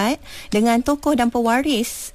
tempat dengan tokoh dan pewaris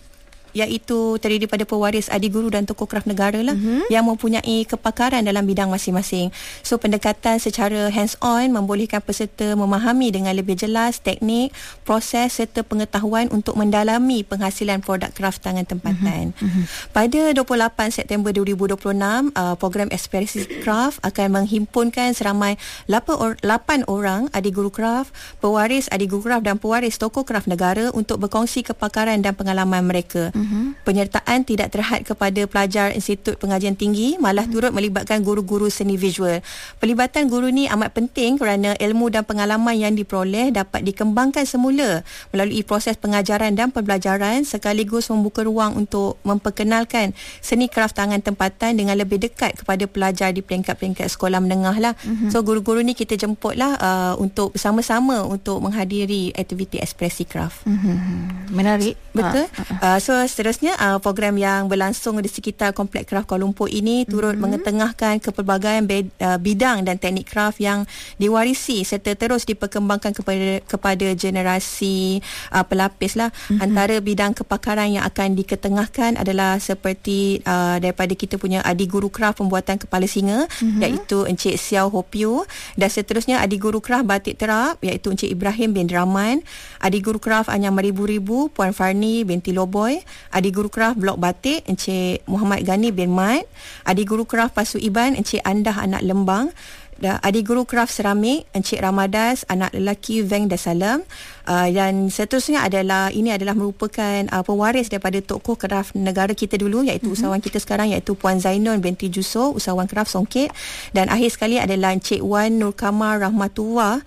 iaitu terdiri daripada pewaris adik guru dan tokoh kraf negara lah yang mempunyai kepakaran dalam bidang masing-masing. So pendekatan secara hands-on membolehkan peserta memahami dengan lebih jelas teknik, proses serta pengetahuan untuk mendalami penghasilan produk kraf tangan tempatan. Pada 28 September 2026, program Ekspresi Kraf akan menghimpunkan seramai 8 orang adik guru kraf, pewaris adik guru kraf dan pewaris tokoh kraf negara untuk berkongsi kepakaran dan pengalaman mereka. Penyertaan tidak terhad kepada pelajar Institut Pengajian Tinggi, malah turut melibatkan guru-guru seni visual. Pelibatan guru ni amat penting kerana ilmu dan pengalaman yang diperoleh dapat dikembangkan semula melalui proses pengajaran dan pembelajaran, sekaligus membuka ruang untuk memperkenalkan seni kraf tangan tempatan dengan lebih dekat kepada pelajar di peringkat-peringkat sekolah menengah lah. So guru-guru ni kita jemput lah untuk bersama-sama untuk menghadiri aktiviti ekspresi kraf. Menarik. Betul. So seterusnya, program yang berlangsung di sekitar Kompleks Kraf Kuala Lumpur ini turut mengetengahkan kepelbagaian bidang dan teknik kraf yang diwarisi serta terus diperkembangkan kepada generasi pelapis lah. Antara bidang kepakaran yang akan diketengahkan adalah seperti daripada kita punya adik guru kraf pembuatan kepala singa, iaitu Encik Siau Hopio, dan seterusnya adik guru kraf batik terap, iaitu Encik Ibrahim bin Rahman, adik guru kraf Anyam Meribu-Ribu Puan Farni binti Loboy, adik guru kraf blok batik Encik Muhammad Ghani bin Mat, adik guru kraf Pasu Iban Encik Andah anak Lembang, adik guru kraf seramik Encik Ramadas anak lelaki Veng Dasalam. Dan seterusnya adalah merupakan pewaris daripada tokoh kraf negara kita dulu, iaitu usahawan kita sekarang, iaitu Puan Zainun binti Juso, usahawan kraf Songket. Dan akhir sekali adalah Encik Wan Nur Kamar Rahmatullah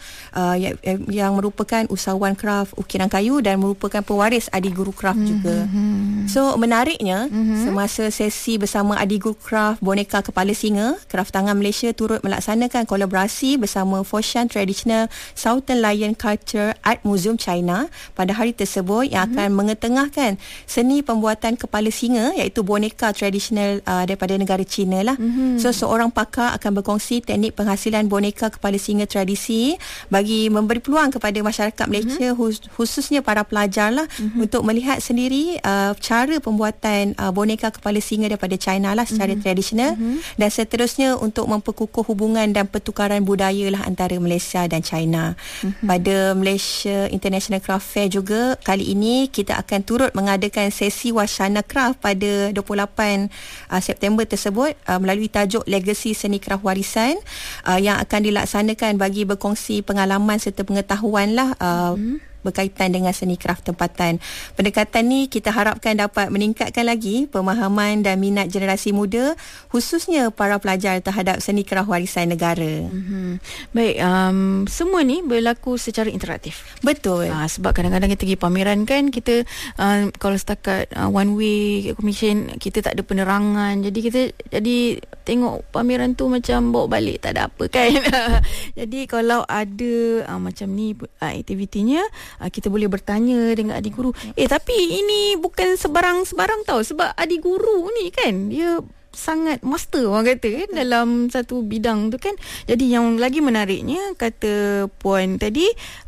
yang merupakan usahawan kraf ukiran kayu dan merupakan pewaris adik guru kraf juga. So menariknya, semasa sesi bersama adik guru kraf boneka kepala singa, Kraf Tangan Malaysia turut melaksanakan kolaborasi bersama Foshan Traditional Southern Lion Culture Art Museum China pada hari tersebut yang akan mengetengahkan seni pembuatan kepala singa, iaitu boneka tradisional daripada negara China lah. So seorang pakar akan berkongsi teknik penghasilan boneka kepala singa tradisi bagi memberi peluang kepada masyarakat Malaysia, khususnya para pelajar lah, untuk melihat sendiri cara pembuatan boneka kepala singa daripada China lah secara tradisional, dan seterusnya untuk memperkukuh hubungan dan pertukaran budaya lah antara Malaysia dan China. Pada Malaysia International Craft Fair juga, kali ini kita akan turut mengadakan sesi wacana kraft pada 28 September tersebut melalui tajuk Legasi Seni Kraft Warisan yang akan dilaksanakan bagi berkongsi pengalaman serta pengetahuan lah berkaitan dengan seni kraf tempatan. Pendekatan ni kita harapkan dapat meningkatkan lagi pemahaman dan minat generasi muda, khususnya para pelajar terhadap seni kraf warisan negara. Baik, semua ni berlaku secara interaktif. Betul. Sebab kadang-kadang kita pergi pameran kan, kita kalau setakat one way commission, kita tak ada penerangan, jadi kita tengok pameran tu macam bawa balik tak ada apa kan. Jadi kalau ada macam ni aktivitinya, kita boleh bertanya dengan adik guru, tapi ini bukan sebarang-sebarang tau, sebab adik guru ni kan dia sangat master, orang kata kan, dalam satu bidang tu kan. Jadi yang lagi menariknya, kata Puan tadi,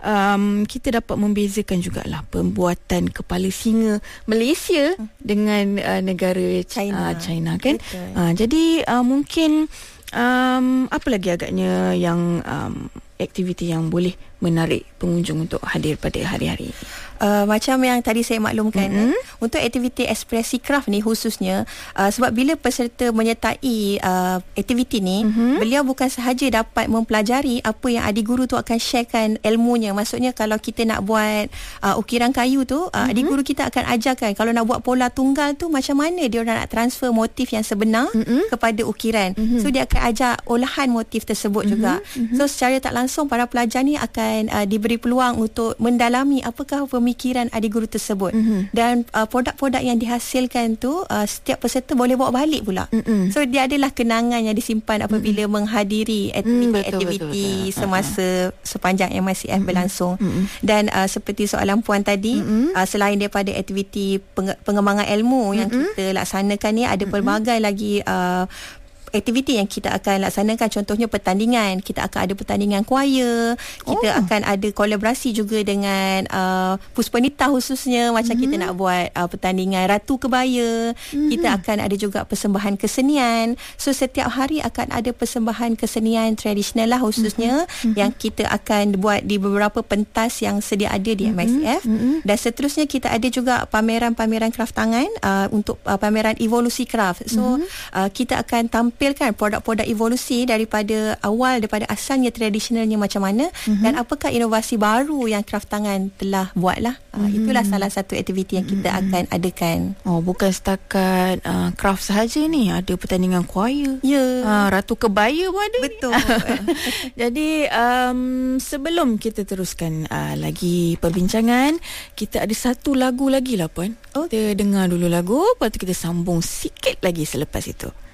kita dapat membezakan jugalah pembuatan kepala singa Malaysia dengan negara China kan. Jadi mungkin apa lagi agaknya yang aktiviti yang boleh menarik pengunjung untuk hadir pada hari-hari ini? Macam yang tadi saya maklumkan, untuk aktiviti ekspresi kraf ni khususnya, sebab bila peserta menyertai aktiviti ni, beliau bukan sahaja dapat mempelajari apa yang adik guru tu akan sharekan ilmunya. Maksudnya kalau kita nak buat ukiran kayu tu, adik guru kita akan ajarkan kalau nak buat pola tunggal tu macam mana dia orang nak transfer motif yang sebenar kepada ukiran. So dia akan ajar olahan motif tersebut juga. So secara tak langsung para pelajar ni akan diberi peluang untuk mendalami apakah pemikiran adik guru tersebut, dan produk-produk yang dihasilkan tu setiap peserta boleh bawa balik pula. So dia adalah kenangan yang disimpan apabila menghadiri aktiviti semasa sepanjang MICF berlangsung. Dan seperti soalan Puan tadi, selain daripada aktiviti pengembangan ilmu yang kita laksanakan ni, ada pelbagai lagi aktiviti yang kita akan laksanakan, contohnya pertandingan, kita akan ada pertandingan choir, kita akan ada kolaborasi juga dengan Puspanita khususnya, macam kita nak buat pertandingan Ratu Kebaya, kita akan ada juga persembahan kesenian. So setiap hari akan ada persembahan kesenian tradisional lah khususnya yang kita akan buat di beberapa pentas yang sedia ada di MICF. Dan seterusnya kita ada juga pameran-pameran kraft tangan untuk pameran evolusi kraft. So kita akan tampilkan produk-produk evolusi daripada awal, daripada asalnya tradisionalnya macam mana dan apakah inovasi baru yang kraft tangan telah buat lah. Itulah salah satu aktiviti yang kita akan adakan. Bukan setakat kraft sahaja ni, ada pertandingan choir. Ratu Kebaya pun ada. Betul. Jadi sebelum kita teruskan lagi perbincangan, kita ada satu lagu lagi lah Puan. Kita dengar dulu lagu, lepas tu kita sambung sikit lagi selepas itu.